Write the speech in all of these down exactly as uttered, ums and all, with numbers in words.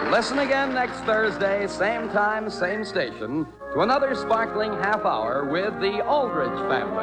Listen again next Thursday, same time, same station, to another sparkling half hour with the Aldrich family.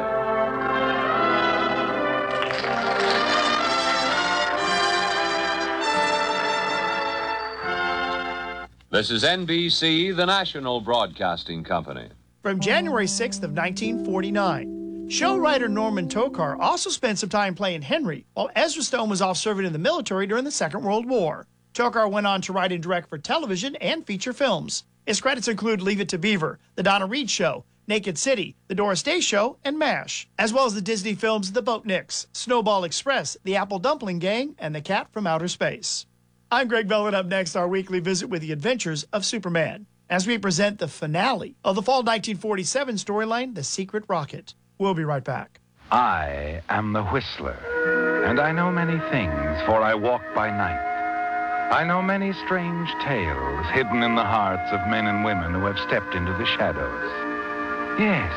This is N B C, the national broadcasting company. From January sixth of nineteen forty-nine, show writer Norman Tokar also spent some time playing Henry, while Ezra Stone was off serving in the military during the Second World War. Tokar went on to write and direct for television and feature films. His credits include Leave It to Beaver, The Donna Reed Show, Naked City, The Doris Day Show, and MASH, as well as the Disney films The Boatniks, Snowball Express, The Apple Dumpling Gang, and The Cat from Outer Space. I'm Greg Bell, and up next, our weekly visit with the adventures of Superman, as we present the finale of the fall nineteen forty-seven storyline, The Secret Rocket. We'll be right back. I am the Whistler, and I know many things, for I walk by night. I know many strange tales hidden in the hearts of men and women who have stepped into the shadows. Yes,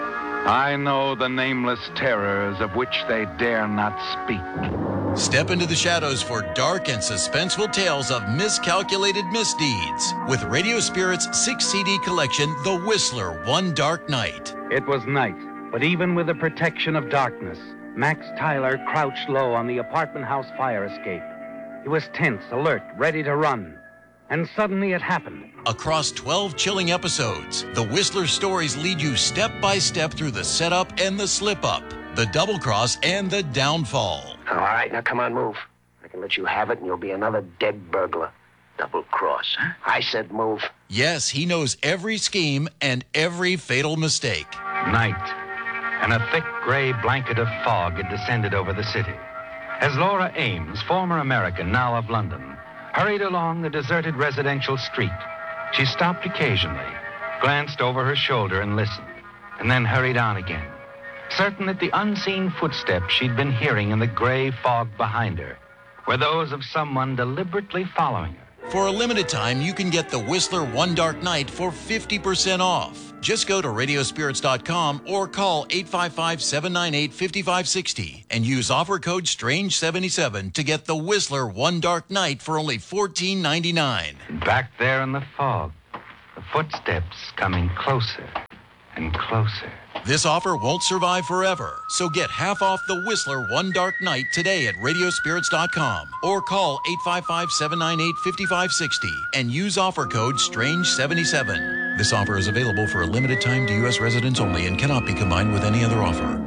I know the nameless terrors of which they dare not speak. Step into the shadows for dark and suspenseful tales of miscalculated misdeeds with Radio Spirit's six C D collection, The Whistler, One Dark Night. It was night, but even with the protection of darkness, Max Tyler crouched low on the apartment house fire escape. He was tense, alert, ready to run. And suddenly it happened. Across twelve chilling episodes, The Whistler stories lead you step by step through the setup and the slip-up, the double cross and the downfall. All right, now come on, move. I can let you have it and you'll be another dead burglar. Double cross, huh? I said move. Yes, he knows every scheme and every fatal mistake. Night, and a thick gray blanket of fog had descended over the city. As Laura Ames, former American, now of London, hurried along the deserted residential street, she stopped occasionally, glanced over her shoulder and listened, and then hurried on again, certain that the unseen footsteps she'd been hearing in the gray fog behind her were those of someone deliberately following her. For a limited time, you can get The Whistler One Dark Night for fifty percent off. Just go to radio spirits dot com or call eight five five, seven nine eight, five five six zero and use offer code strange seventy-seven to get The Whistler One Dark Night for only fourteen ninety-nine. Back there in the fog, the footsteps coming closer and closer. This offer won't survive forever, so get half off The Whistler One Dark Night today at radio spirits dot com or call eight five five, seven nine eight, five five six zero and use offer code strange seventy-seven. This offer is available for a limited time to U S residents only and cannot be combined with any other offer.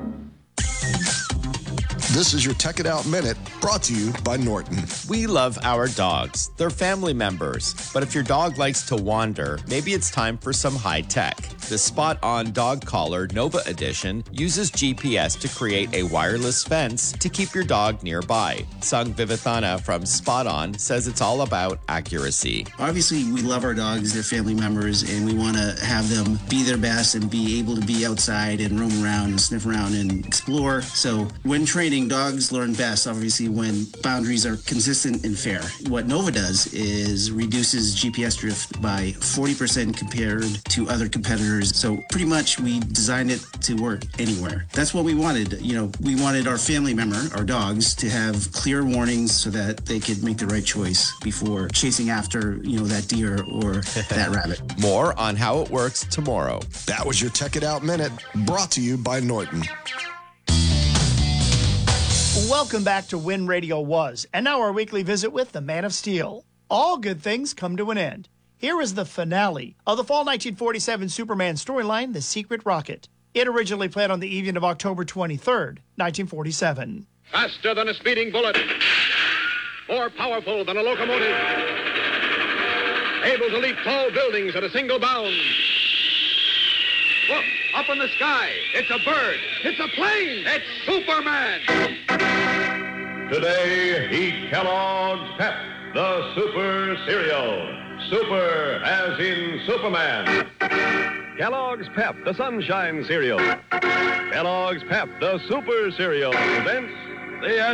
This is your Tech It Out Minute, brought to you by Norton. We love our dogs. They're family members. But if your dog likes to wander, maybe it's time for some high tech. The Spot-On Dog Collar Nova Edition uses G P S to create a wireless fence to keep your dog nearby. Sung Vivathana from Spot-On says it's all about accuracy. Obviously, we love our dogs, they're family members, and we want to have them be their best and be able to be outside and roam around and sniff around and explore. So when training, dogs learn best, obviously, when boundaries are consistent and fair. What Nova does is reduces G P S drift by forty percent compared to other competitors. So pretty much we designed it to work anywhere. That's what we wanted. You know, we wanted our family member, our dogs, to have clear warnings so that they could make the right choice before chasing after, you know, that deer or that rabbit. More on how it works tomorrow. That was your Tech It Out Minute, brought to you by Norton. Welcome back to When Radio Was, and now our weekly visit with the Man of Steel. All good things come to an end. Here is the finale of the fall nineteen forty-seven Superman storyline, The Secret Rocket. It originally played on the evening of October twenty-third, nineteen forty-seven. Faster than a speeding bullet. More powerful than a locomotive. Able to leap tall buildings at a single bound. Look, up in the sky. It's a bird. It's a plane. It's Superman. Today, eat Kellogg's Pep, the Super Cereal. Super as in Superman. Kellogg's Pep, the Sunshine Cereal. Kellogg's Pep, the Super Cereal, presents the